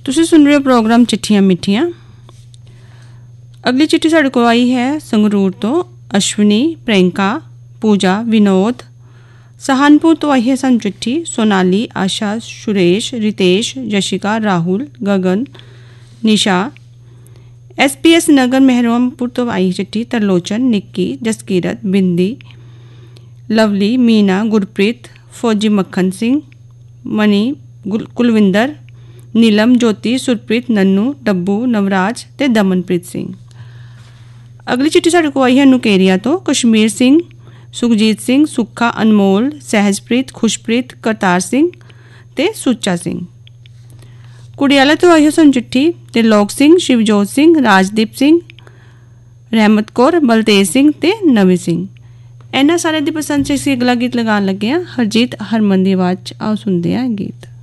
तुसीं सुन रहे हो प्रोग्राम चिट्ठियां मिठियां। अगली चिट्ठी साढ़े को आई है संगरूर तो अश्विनी, प्रियंका, पूजा, विनोद। सहारनपुर तो आई है सन चिट्ठी सोनाली, आशा, सुरेश, रितेश, यशिका, राहुल, गगन, निशा। SPS नगर मेहरमपुर तो आई चिट्ठी तरलोचन, निक्की, जसकीरत, बिंदी, लवली, मीना, गुरप्रीत, फौजी, मक्खन सिंह, मनी, कुलविंदर, नीलम, ज्योति, सुरप्रीत, नन्नू, डब्बू, नवराज ते दमनप्रीत सिंह। अगली चिट्ठी साढ़े को आई है नुकेरिया तो कश्मीर सिंह, सुखजीत सिंह, सुखा, अनमोल, सहजप्रीत, खुशप्रीत, करतार सिंह ते सुच्चा सिंह। कुड़ियाला तो आई है सन चिट्ठी त्रिलोक सिंह, शिवजोत सिंह, राजदीप सिंह, रहमत कौर, बलतेज सिंह ते नवी सिंह। इन्होंने सारे दी पसंद से अगला गीत लगान लगे हैं हरजीत हरमन की आवाज़। आओ सुनते हैं गीत।